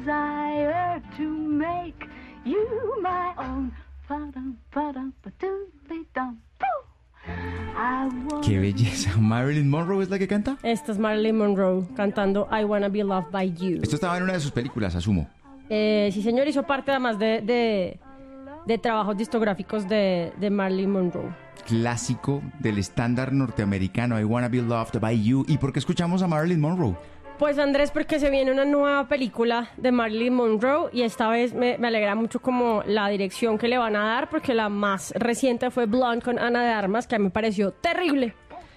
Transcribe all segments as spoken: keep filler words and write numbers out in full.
desire to make you my own. Ba-dum, ba-dum, ba-doodly-dum, boo. I wanna ¡Qué belleza! ¿Marilyn Monroe es la que canta? Esta es Marilyn Monroe cantando I Wanna Be Loved by You. Esto estaba en una de sus películas, asumo. Eh, sí, señor, hizo parte además de, de, de trabajos discográficos de, de Marilyn Monroe. Clásico del estándar norteamericano, I Wanna Be Loved by You. ¿Y por qué escuchamos a Marilyn Monroe? Pues Andrés, porque se viene una nueva película de Marilyn Monroe y esta vez me, me alegra mucho como la dirección que le van a dar, porque la más reciente fue Blonde con Ana de Armas, que a mí me pareció terrible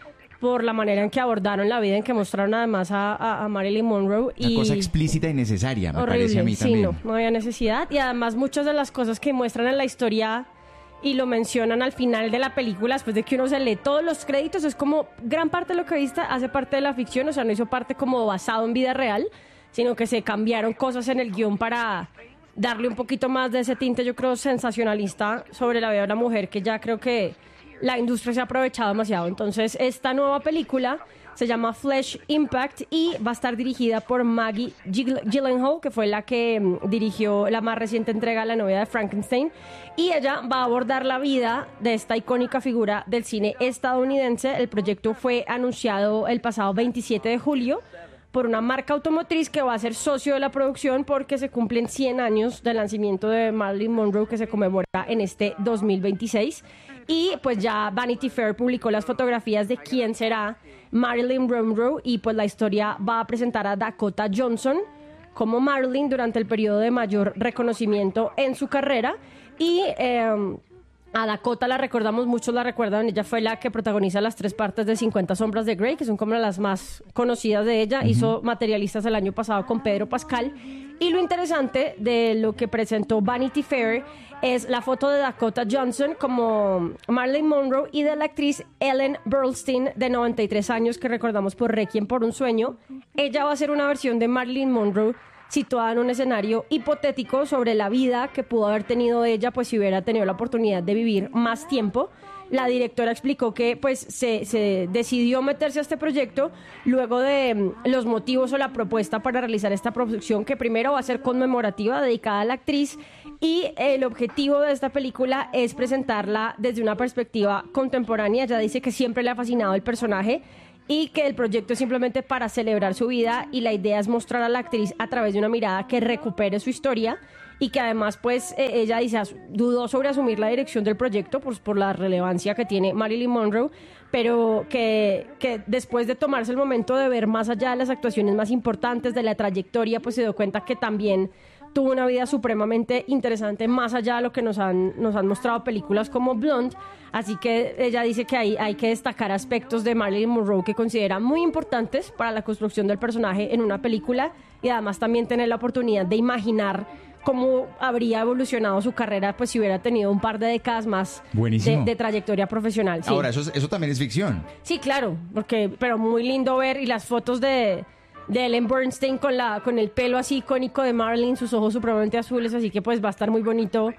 por la manera en que abordaron la vida, en que mostraron además a, a, a Marilyn Monroe. Una y cosa explícita y necesaria, me horrible, parece a mí sí, también. no, no había necesidad. Y además muchas de las cosas que muestran en la historia y lo mencionan al final de la película, después de que uno se lee todos los créditos, es como gran parte de lo que viste hace parte de la ficción, o sea, no hizo parte como basado en vida real, sino que se cambiaron cosas en el guión para darle un poquito más de ese tinte, yo creo, sensacionalista sobre la vida de una mujer, que ya creo que la industria se ha aprovechado demasiado. Entonces, esta nueva película se llama Flesh Impact y va a estar dirigida por Maggie Gyllenhaal, que fue la que mm, dirigió la más reciente entrega, La novia de Frankenstein, y ella va a abordar la vida de esta icónica figura del cine estadounidense. El proyecto fue anunciado el pasado veintisiete de julio por una marca automotriz que va a ser socio de la producción, porque se cumplen cien años del lanzamiento de Marilyn Monroe, que se conmemora en este dos mil veintiséis. Y pues ya Vanity Fair publicó las fotografías de quién será Marilyn Monroe, y pues la historia va a presentar a Dakota Johnson como Marilyn durante el periodo de mayor reconocimiento en su carrera. Y eh, a Dakota la recordamos, muchos la recuerdan, ella fue la que protagoniza las tres partes de cincuenta sombras de Grey, que son como las más conocidas de ella. Uh-huh. Hizo Materialistas el año pasado con Pedro Pascal. Y lo interesante de lo que presentó Vanity Fair es la foto de Dakota Johnson como Marilyn Monroe y de la actriz Ellen Burstyn, de noventa y tres años, que recordamos por Requiem por un sueño. Ella va a ser una versión de Marilyn Monroe situada en un escenario hipotético sobre la vida que pudo haber tenido ella, pues si hubiera tenido la oportunidad de vivir más tiempo. La directora explicó que pues se, se decidió meterse a este proyecto luego de mm, los motivos o la propuesta para realizar esta producción, que primero va a ser conmemorativa, dedicada a la actriz, y el objetivo de esta película es presentarla desde una perspectiva contemporánea. Ella dice que siempre le ha fascinado el personaje y que el proyecto es simplemente para celebrar su vida, y la idea es mostrar a la actriz a través de una mirada que recupere su historia, y que además pues eh, ella dice, dudó sobre asumir la dirección del proyecto pues, por la relevancia que tiene Marilyn Monroe, pero que, que después de tomarse el momento de ver más allá de las actuaciones más importantes de la trayectoria, pues se dio cuenta que también tuvo una vida supremamente interesante, más allá de lo que nos han, nos han mostrado películas como Blonde. Así que ella dice que hay, hay que destacar aspectos de Marilyn Monroe que considera muy importantes para la construcción del personaje en una película, y además también tener la oportunidad de imaginar cómo habría evolucionado su carrera pues si hubiera tenido un par de décadas más de, de trayectoria profesional. Sí. Ahora, eso, es, eso también es ficción. Sí, claro, porque, pero muy lindo ver, y las fotos de... de Ellen Burstyn con la con el pelo así icónico de Marilyn, sus ojos supremamente azules, así que pues va a estar muy bonito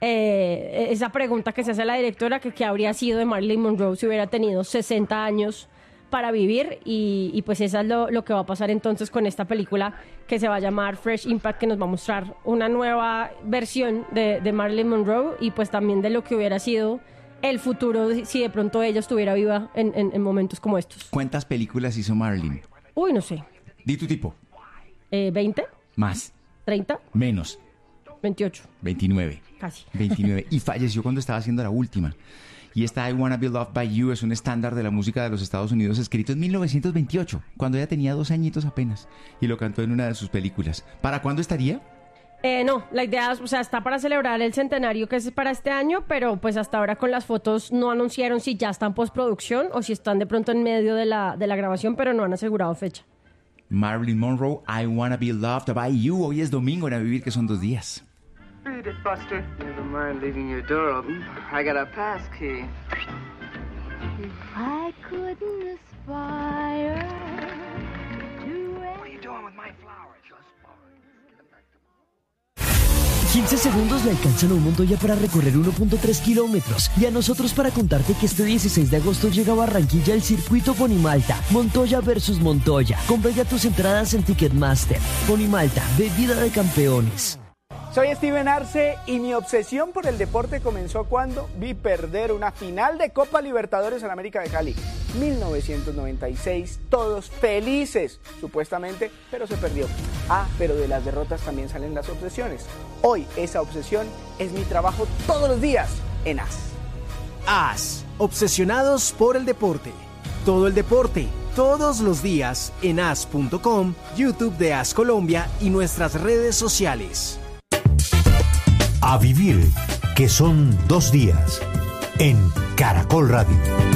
eh, esa pregunta que se hace a la directora, que qué habría sido de Marilyn Monroe si hubiera tenido sesenta años para vivir, y, y pues eso es lo, lo que va a pasar entonces con esta película, que se va a llamar Fresh Impact, que nos va a mostrar una nueva versión de, de Marilyn Monroe, y pues también de lo que hubiera sido el futuro si de pronto ella estuviera viva en, en, en momentos como estos. ¿Cuántas películas hizo Marilyn? Uy, no sé. Di tu tipo. Eh, ¿veinte? Más. ¿treinta? Menos. veintiocho. veintinueve. Casi. veintinueve. Y falleció cuando estaba haciendo la última. Y esta I Wanna Be Loved by You es un estándar de la música de los Estados Unidos, escrito en mil novecientos veintiocho, cuando ella tenía dos añitos apenas, y lo cantó en una de sus películas. ¿Para cuándo estaría? Eh, no, la idea, o sea, está para celebrar el centenario, que es para este año, pero pues hasta ahora con las fotos no anunciaron si ya están en postproducción o si están de pronto en medio de la, de la grabación, pero no han asegurado fecha. Marilyn Monroe, I Wanna Be Loved by You. Hoy es domingo en A Vivir, que son dos días. Read it, Buster. Never mind leaving your door open. I got a pass key. If I couldn't aspire to... What are you doing with my flowers? quince segundos le alcanzan a un Montoya para recorrer uno punto tres kilómetros y a nosotros para contarte que este dieciséis de agosto llega a Barranquilla el circuito Ponimalta, Montoya versus Montoya. Compra ya tus entradas en Ticketmaster. Ponimalta, bebida de campeones. Soy Steven Arce y mi obsesión por el deporte comenzó cuando vi perder una final de Copa Libertadores en América de Cali. mil novecientos noventa y seis, todos felices, supuestamente, pero se perdió. Ah, pero de las derrotas también salen las obsesiones. Hoy esa obsesión es mi trabajo todos los días en A S. A S, obsesionados por el deporte. Todo el deporte, todos los días en A S punto com, YouTube de A S Colombia y nuestras redes sociales. A vivir, que son dos días, en Caracol Radio.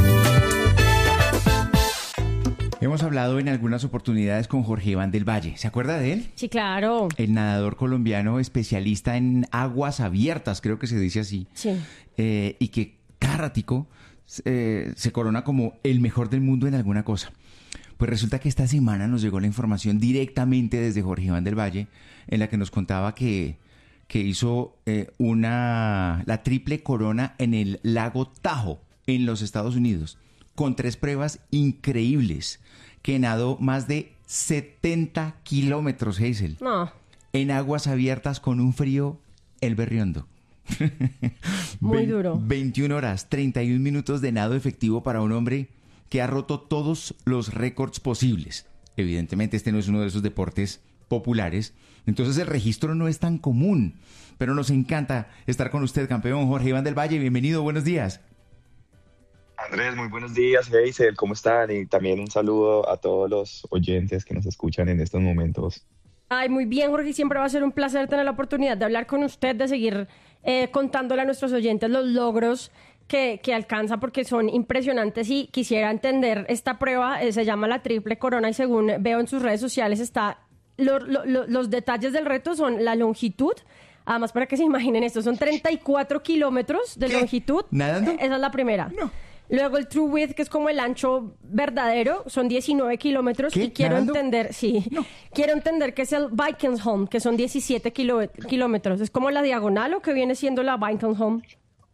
Hemos hablado en algunas oportunidades con Jorge Iván del Valle. ¿Se acuerda de él? Sí, claro. El nadador colombiano especialista en aguas abiertas, creo que se dice así. Sí. Eh, y que cada ratico eh, se corona como el mejor del mundo en alguna cosa. Pues resulta que esta semana nos llegó la información directamente desde Jorge Iván del Valle, en la que nos contaba que... que hizo eh, una la triple corona en el lago Tahoe, en los Estados Unidos, con tres pruebas increíbles, que nadó más de setenta kilómetros, Hazel, No. en aguas abiertas con un frío el berriondo. Muy duro. veintiuna horas, treinta y un minutos de nado efectivo para un hombre que ha roto todos los récords posibles. Evidentemente este no es uno de esos deportes populares, entonces el registro no es tan común, pero nos encanta estar con usted, campeón Jorge Iván del Valle. Bienvenido, buenos días. Andrés, muy buenos días, Hazel, ¿cómo están? Y también un saludo a todos los oyentes que nos escuchan en estos momentos. Ay, muy bien, Jorge, siempre va a ser un placer tener la oportunidad de hablar con usted, de seguir eh, contándole a nuestros oyentes los logros que, que alcanza, porque son impresionantes, y quisiera entender esta prueba. Eh, se llama la triple corona y según veo en sus redes sociales está... Lo, lo, lo, los detalles del reto son la longitud. Además, para que se imaginen esto, son treinta y cuatro kilómetros de ¿Qué? longitud. ¿Nadando? Esa es la primera. No. Luego el true width, que es como el ancho verdadero, son diecinueve kilómetros. ¿Qué? Y quiero ¿Nadando? entender, sí, No. quiero entender que es el Vikingholm, que son diecisiete kilo, kilómetros. ¿Es como la diagonal o que viene siendo la Vikingholm?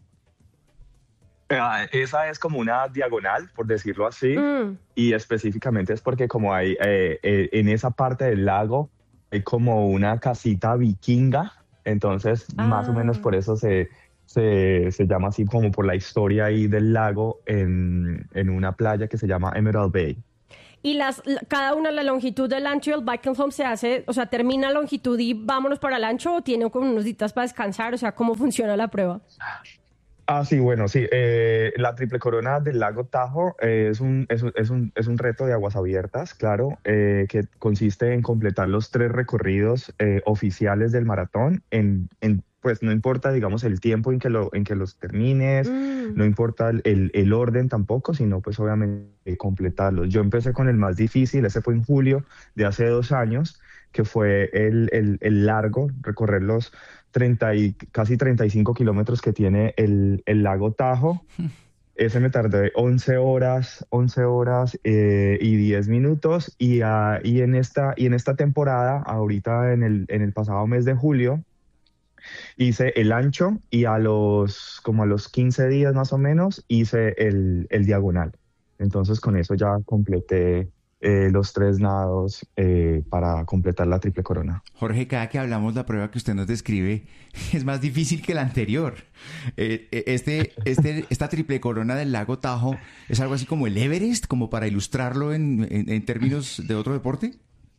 Uh, esa es como una diagonal, por decirlo así, Mm. y específicamente es porque como hay eh, eh, en esa parte del lago hay como una casita vikinga, entonces Ah. más o menos por eso se, se, se llama así, como por la historia ahí del lago en, en una playa que se llama Emerald Bay. Y las, la- cada una, la longitud del ancho del Vikingholm se hace, o sea, termina la longitud y vámonos para el ancho, o tiene como unos días para descansar, o sea, ¿cómo funciona la prueba? Ah, sí, bueno, sí. Eh, la triple corona del lago Tahoe eh, es, un, es, un, es, un, es un reto de aguas abiertas, claro, eh, que consiste en completar los tres recorridos eh, oficiales del maratón. En, en, pues no importa, digamos, el tiempo en que, lo, en que los termines, Mm. no importa el, el, el orden tampoco, sino pues obviamente eh, completarlos. Yo empecé con el más difícil, ese fue en julio de hace dos años, que fue el, el, el largo, recorrer los treinta y, casi treinta y cinco kilómetros que tiene el, el lago Tahoe. Ese me tardé once horas, once horas eh, y diez minutos. Y, uh, y, en esta, y en esta temporada, ahorita en el, en el pasado mes de julio, hice el ancho y a los, como a los quince días más o menos, hice el, el diagonal. Entonces con eso ya completé eh, los tres nados eh, para completar la triple corona. Jorge, cada que hablamos, la prueba que usted nos describe es más difícil que la anterior. Eh, eh, este, este, esta triple corona del lago Tahoe es algo así como el Everest, como para ilustrarlo en, en, en términos de otro deporte.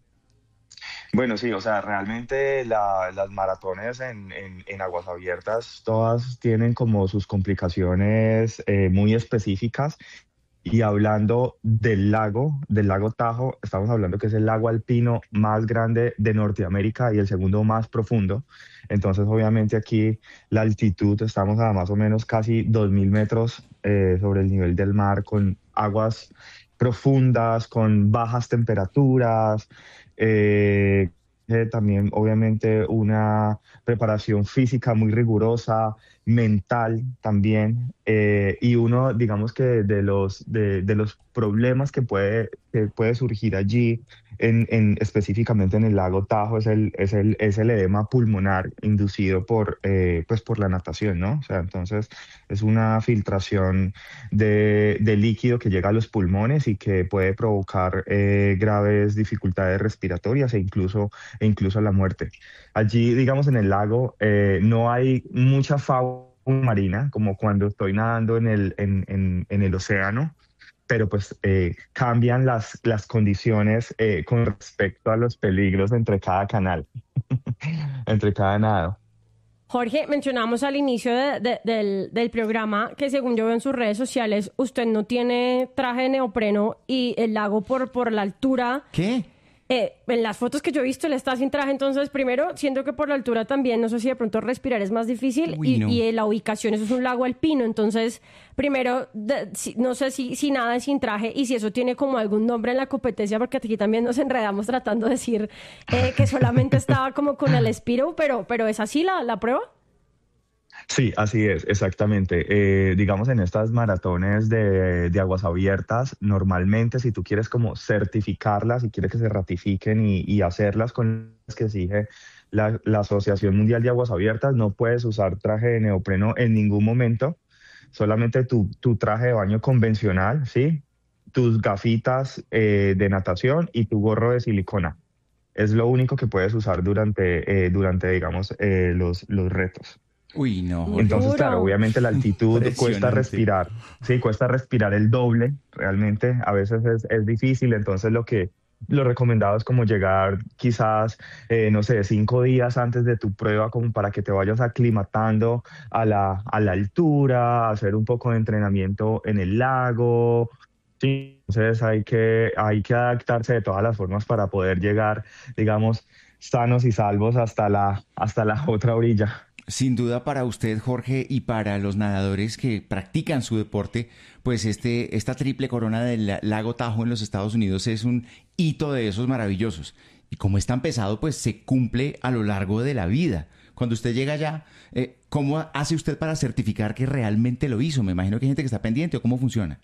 Bueno, sí, o sea, realmente la, las maratones en, en, en aguas abiertas todas tienen como sus complicaciones eh, muy específicas. Y hablando del lago, del lago Tahoe, estamos hablando que es el lago alpino más grande de Norteamérica y el segundo más profundo. Entonces, obviamente aquí la altitud, estamos a más o menos casi dos mil metros eh, sobre el nivel del mar, con aguas profundas, con bajas temperaturas, eh, eh, también obviamente una preparación física muy rigurosa, mental también, eh, y uno, digamos que de los, de, de los problemas que puede, que puede surgir allí en, en, específicamente en el lago Tajo es el, es el, es el edema pulmonar inducido por, eh, pues por la natación, ¿no? O sea, entonces es una filtración de, de líquido que llega a los pulmones y que puede provocar eh, graves dificultades respiratorias e incluso, e incluso la muerte. Allí, digamos, en el lago eh, no hay mucha fauna marina, como cuando estoy nadando en el, en, en, en el océano, pero pues eh, cambian las, las condiciones eh, con respecto a los peligros entre cada canal, entre cada nado. Jorge, mencionamos al inicio de, de, del, del programa que según yo veo en sus redes sociales, usted no tiene traje de neopreno y el lago por, por la altura... ¿Qué? Eh, en las fotos que yo he visto él está sin traje, entonces primero siento que por la altura también, no sé si de pronto respirar es más difícil. Uy, y, no. y la ubicación, eso es un lago alpino, entonces primero de, si, no sé si, si nada es sin traje y si eso tiene como algún nombre en la competencia, porque aquí también nos enredamos tratando de decir eh, que solamente estaba como con el Spiro, pero, pero ¿es así la, la prueba? Sí, así es, exactamente. Eh, digamos, en estas maratones de, de aguas abiertas, normalmente si tú quieres como certificarlas, si quieres que se ratifiquen y, y hacerlas con las que exige la, la Asociación Mundial de Aguas Abiertas, no puedes usar traje de neopreno en ningún momento, solamente tu, tu traje de baño convencional, ¿sí? Tus gafitas eh, de natación y tu gorro de silicona. Es lo único que puedes usar durante, eh, durante digamos, eh, los, los retos. Uy, no. Entonces, Duro. claro, obviamente la altitud cuesta Impresionante. respirar, sí, cuesta respirar el doble, realmente a veces es, es difícil, entonces lo que lo recomendado es como llegar quizás, eh, no sé, cinco días antes de tu prueba como para que te vayas aclimatando a la, a la altura, hacer un poco de entrenamiento en el lago, sí, entonces hay que, hay que adaptarse de todas las formas para poder llegar, digamos, sanos y salvos hasta la, hasta la otra orilla. Sin duda para usted, Jorge, y para los nadadores que practican su deporte, pues este, esta triple corona del lago Tajo en los Estados Unidos es un hito de esos maravillosos. Y como es tan pesado, pues se cumple a lo largo de la vida. Cuando usted llega allá, eh, ¿cómo hace usted para certificar que realmente lo hizo? Me imagino que hay gente que está pendiente, ¿o cómo funciona?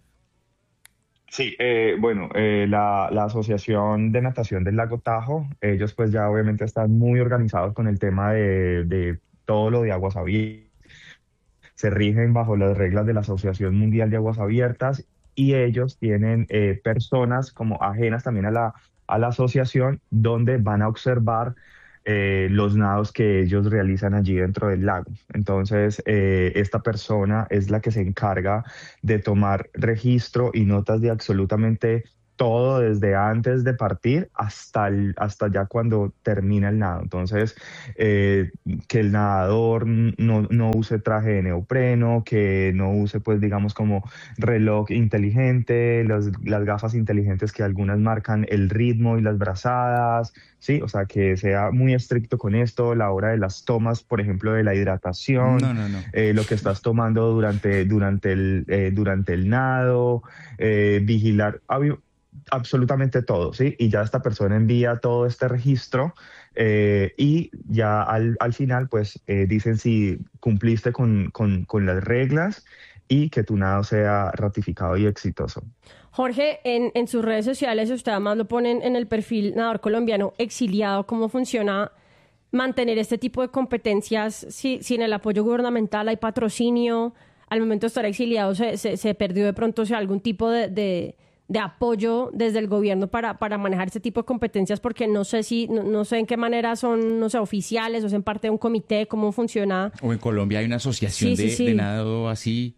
Sí, eh, bueno, eh, la, la Asociación de Natación del Lago Tajo, ellos pues ya obviamente están muy organizados con el tema de, de todo lo de aguas abiertas, se rigen bajo las reglas de la Asociación Mundial de Aguas Abiertas y ellos tienen eh, personas como ajenas también a la, a la asociación donde van a observar eh, los nados que ellos realizan allí dentro del lago. Entonces, eh, esta persona es la que se encarga de tomar registro y notas de absolutamente todo desde antes de partir hasta, el, hasta ya cuando termina el nado. Entonces, eh, que el nadador no, no use traje de neopreno, que no use, pues, digamos, como reloj inteligente, los, las gafas inteligentes que algunas marcan el ritmo y las brazadas, ¿sí? O sea, que sea muy estricto con esto, la hora de las tomas, por ejemplo, de la hidratación, No, no, no. eh, lo que estás tomando durante, durante, el, eh, durante el nado, eh, vigilar... absolutamente todo, ¿sí? Y ya esta persona envía todo este registro eh, y ya al, al final, pues, eh, dicen si cumpliste con, con, con las reglas y que tu nado sea ratificado y exitoso. Jorge, en, en sus redes sociales, usted además lo pone en el perfil nadador colombiano exiliado, ¿cómo funciona mantener este tipo de competencias si, sin el apoyo gubernamental? ¿Hay patrocinio? Al momento de estar exiliado, ¿se, se, se perdió de pronto o sea, algún tipo de... de de apoyo desde el gobierno para, para manejar este tipo de competencias? Porque no sé si, no, no sé en qué manera son, no sé, oficiales o son parte de un comité, cómo funciona. O en Colombia hay una asociación Sí, de, sí, sí. de nado así.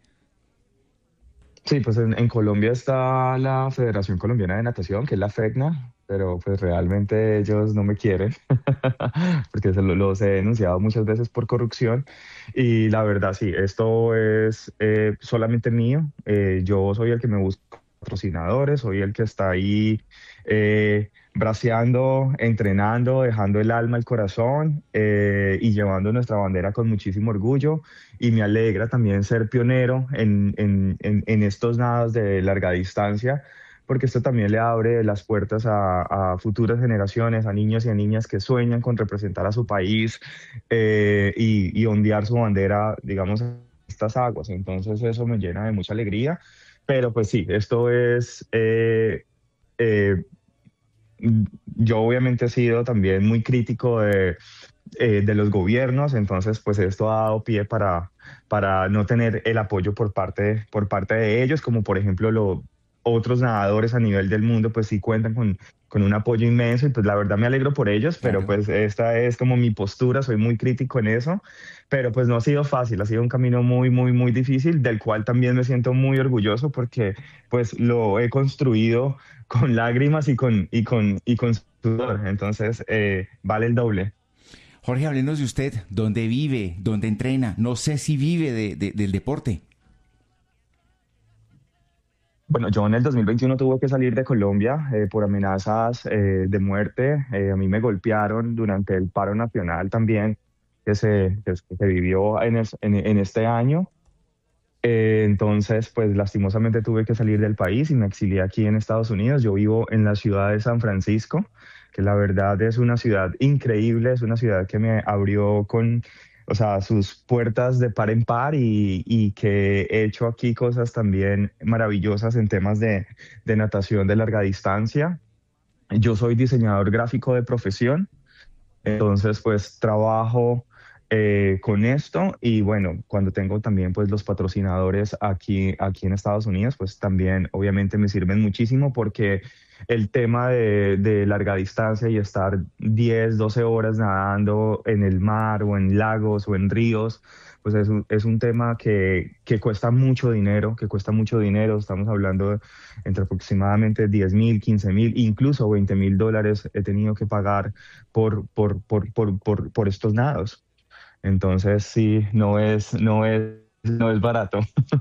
Sí, pues en, en Colombia está la Federación Colombiana de Natación, que es la FECNA, pero pues realmente ellos no me quieren, porque se lo, los he denunciado muchas veces por corrupción. Y la verdad, sí, esto es eh, solamente mío. Eh, yo soy el que me busca patrocinadores, soy el que está ahí eh, braceando, entrenando, dejando el alma, el corazón eh, y llevando nuestra bandera con muchísimo orgullo. Y me alegra también ser pionero en, en, en, en estos nados de larga distancia, porque esto también le abre las puertas a, a futuras generaciones, a niños y a niñas que sueñan con representar a su país eh, y, y ondear su bandera, digamos, en estas aguas. Entonces eso me llena de mucha alegría. Pero pues sí, esto es eh, eh, yo obviamente he sido también muy crítico de, eh, de los gobiernos, entonces pues esto ha dado pie para, para no tener el apoyo por parte, por parte de ellos, como por ejemplo lo, otros nadadores a nivel del mundo pues sí cuentan con, con un apoyo inmenso y pues la verdad me alegro por ellos, pero Claro. pues esta es como mi postura, soy muy crítico en eso, pero pues no ha sido fácil, ha sido un camino muy, muy, muy difícil, del cual también me siento muy orgulloso porque pues lo he construido con lágrimas y con, y con, y con sudor, entonces eh, vale el doble. Jorge, háblenos de usted. ¿Dónde vive? ¿Dónde entrena? No sé si vive de- de- del deporte. Bueno, yo en el dos mil veintiuno tuve que salir de Colombia eh, por amenazas eh, de muerte. Eh, a mí me golpearon durante el paro nacional también que se, que se vivió en, es- en, en este año. Eh, entonces, pues lastimosamente tuve que salir del país y me exilié aquí en Estados Unidos. Yo vivo en la ciudad de San Francisco, que la verdad es una ciudad increíble, es una ciudad que me abrió con, o sea, sus puertas de par en par y, y que he hecho aquí cosas también maravillosas en temas de, de natación de larga distancia. Yo soy diseñador gráfico de profesión. Entonces, pues trabajo eh, con esto y bueno, cuando tengo también pues los patrocinadores aquí, aquí en Estados Unidos, pues también obviamente me sirven muchísimo porque el tema de, de larga distancia y estar diez doce horas nadando en el mar o en lagos o en ríos, pues es un, es un tema que, que cuesta mucho dinero, que cuesta mucho dinero. Estamos hablando de entre aproximadamente diez mil, quince mil, incluso veinte mil dólares he tenido que pagar por, por, por, por, por, por estos nados. Entonces, sí, no es, no es, no es barato.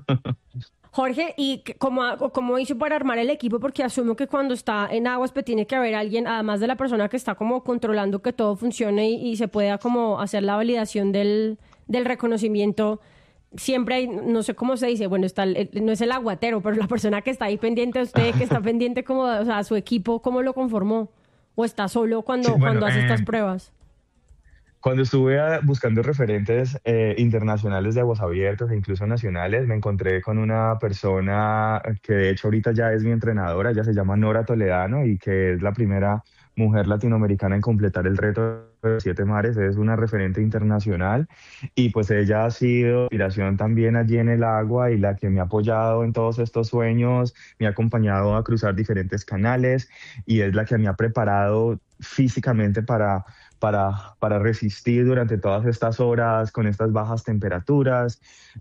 Jorge, ¿y qué- cómo, ha- o cómo hizo para armar el equipo? Porque asumo que cuando está en aguas pues tiene que haber alguien, además de la persona que está como controlando que todo funcione y, y se pueda como hacer la validación del, del reconocimiento. Siempre hay, no sé cómo se dice, bueno, está el- el- no es el aguatero, pero la persona que está ahí pendiente de usted, que está pendiente como, o sea, su equipo, ¿cómo lo conformó? ¿O está solo cuando, Sí, bueno, cuando hace eh, estas pruebas? Cuando estuve ah, buscando referentes eh, internacionales de aguas abiertas e incluso nacionales, me encontré con una persona que de hecho ahorita ya es mi entrenadora, ella se llama Nora Toledano y que es la primera mujer latinoamericana en completar el reto de siete mares, es una referente internacional y pues ella ha sido inspiración también allí en el agua y la que me ha apoyado en todos estos sueños, me ha acompañado a cruzar diferentes canales y es la que me ha preparado físicamente para para, para resistir durante todas estas horas con estas bajas temperaturas.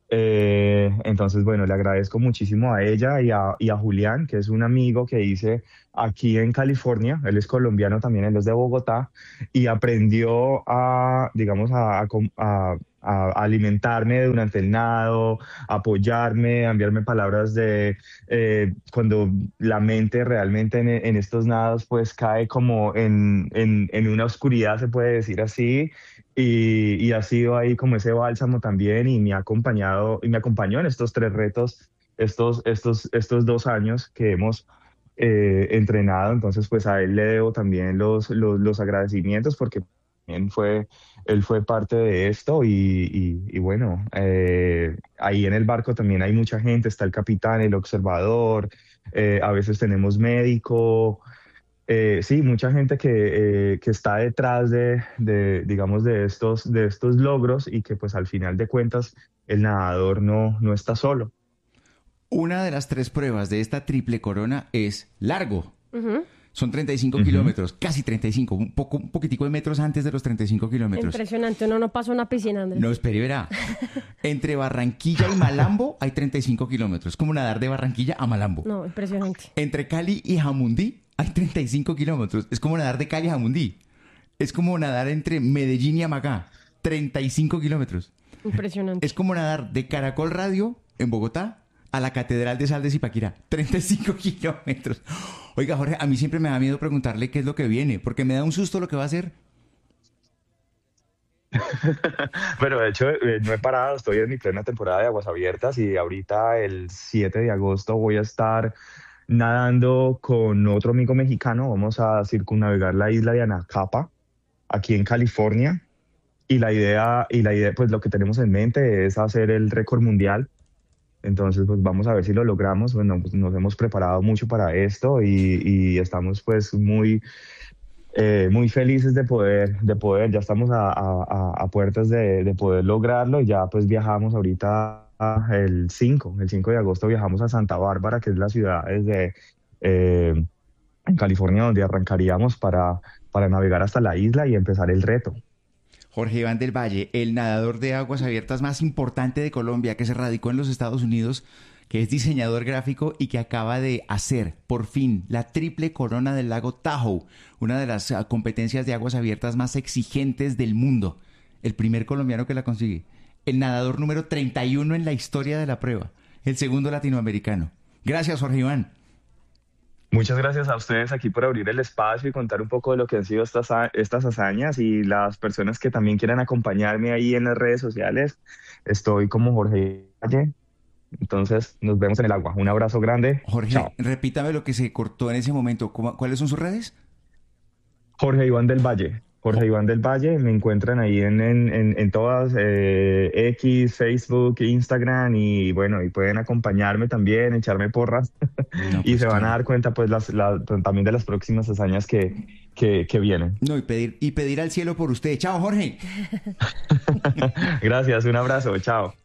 Eh, entonces, bueno, le agradezco muchísimo a ella y a, y a Julián, que es un amigo que hice aquí en California. Él es colombiano también, él es de Bogotá y aprendió a, digamos, a, a, a a alimentarme durante el nado, a apoyarme, a enviarme palabras de eh, cuando la mente realmente en, en estos nados pues cae como en, en, en una oscuridad, se puede decir así, y, y ha sido ahí como ese bálsamo también y me ha acompañado y me acompañó en estos tres retos, estos, estos, estos dos años que hemos eh, entrenado. Entonces pues a él le debo también los, los, los agradecimientos porque también fue, él fue parte de esto y, y, y bueno, eh, ahí en el barco también hay mucha gente, está el capitán, el observador, eh, a veces tenemos médico, eh, sí, mucha gente que, eh, que está detrás de, de, digamos, de estos, de estos logros y que pues al final de cuentas el nadador no, no está solo. Una de las tres pruebas de esta triple corona es largo. Ujú. Son treinta y cinco Ujú. kilómetros, casi treinta y cinco, un poco, un poquitico de metros antes de los treinta y cinco kilómetros. Impresionante, uno no pasa una piscina, Andrés. No, espere, verá. Entre Barranquilla y Malambo hay treinta y cinco kilómetros. Es como nadar de Barranquilla a Malambo. No, impresionante. Entre Cali y Jamundí hay treinta y cinco kilómetros. Es como nadar de Cali a Jamundí. Es como nadar entre Medellín y Amagá. treinta y cinco kilómetros. Impresionante. Es como nadar de Caracol Radio en Bogotá a la Catedral de Sal de Zipaquirá. treinta y cinco kilómetros. Oiga, Jorge, a mí siempre me da miedo preguntarle qué es lo que viene, porque me da un susto lo que va a hacer. Pero de hecho eh, no he parado, estoy en mi plena temporada de aguas abiertas y ahorita el siete de agosto voy a estar nadando con otro amigo mexicano. Vamos a circunnavegar la isla de Anacapa, aquí en California. Y la idea, y la idea, pues lo que tenemos en mente es hacer el récord mundial Entonces, pues vamos a ver si lo logramos. Bueno, pues nos hemos preparado mucho para esto y, y estamos pues muy, eh, muy felices de poder, de poder, ya estamos a, a, a puertas de, de poder lograrlo y ya pues viajamos ahorita el cinco, el cinco de agosto viajamos a Santa Bárbara, que es la ciudad desde, eh, en California, donde arrancaríamos para, para navegar hasta la isla y empezar el reto. Jorge Iván del Valle, el nadador de aguas abiertas más importante de Colombia, que se radicó en los Estados Unidos, que es diseñador gráfico y que acaba de hacer, por fin, la triple corona del lago Tahoe, una de las uh, competencias de aguas abiertas más exigentes del mundo. El primer colombiano que la consigue. El nadador número treinta y uno en la historia de la prueba. El segundo latinoamericano. Gracias, Jorge Iván. Muchas gracias a ustedes aquí por abrir el espacio y contar un poco de lo que han sido estas, estas hazañas, y las personas que también quieran acompañarme ahí en las redes sociales. Estoy como Jorge Valle. Entonces, nos vemos en el agua. Un abrazo grande. Jorge, Chao. Repítame lo que se cortó en ese momento. ¿Cuáles son sus redes? Jorge Iván del Valle. Jorge Iván del Valle, me encuentran ahí en, en, en, en todas, eh, X, Facebook, Instagram, y bueno, y pueden acompañarme también, echarme porras, no, y pues se van claro. a dar cuenta pues las, la, también de las próximas hazañas que, que, que vienen. No, y pedir, y pedir al cielo por usted. Chao, Jorge. Gracias, un abrazo, chao.